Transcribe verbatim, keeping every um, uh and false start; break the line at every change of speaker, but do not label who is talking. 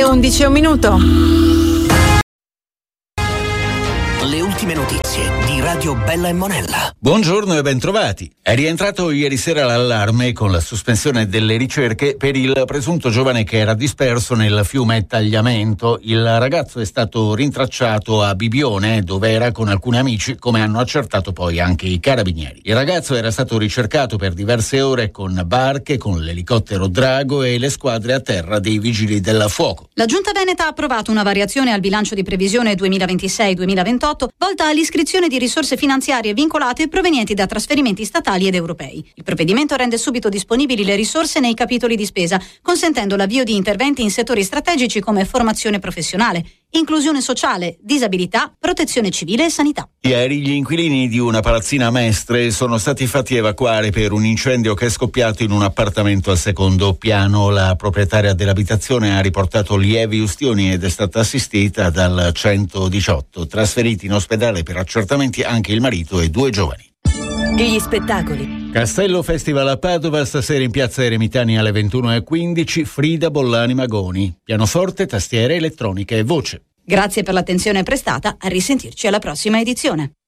undici e un minuto.
Le ultime notizie di Radio Bella e Monella.
Buongiorno e bentrovati. È rientrato ieri sera l'allarme con la sospensione delle ricerche per il presunto giovane che era disperso nel fiume Tagliamento. Il ragazzo è stato rintracciato a Bibione, dove era con alcuni amici, come hanno accertato poi anche i carabinieri. Il ragazzo era stato ricercato per diverse ore con barche, con l'elicottero Drago e le squadre a terra dei vigili del fuoco.
La Giunta Veneta ha approvato una variazione al bilancio di previsione duemilaventisei duemilaventotto volta all'iscrizione di risorse finanziarie vincolate provenienti da trasferimenti statali ed europei. Il provvedimento rende subito disponibili le risorse nei capitoli di spesa, consentendo l'avvio di interventi in settori strategici come formazione professionale, inclusione sociale, disabilità, protezione civile e sanità.
Ieri gli inquilini di una palazzina a Mestre sono stati fatti evacuare per un incendio che è scoppiato in un appartamento al secondo piano. La proprietaria dell'abitazione ha riportato lievi ustioni ed è stata assistita dal centodiciotto. Trasferiti in ospedale per accertamenti anche il marito e due giovani.
Gli spettacoli.
Castello Festival a Padova, stasera in piazza Eremitani alle ventuno e quindici, Frida Bollani Magoni. Pianoforte, tastiere, elettronica e voce.
Grazie per l'attenzione prestata, a risentirci alla prossima edizione.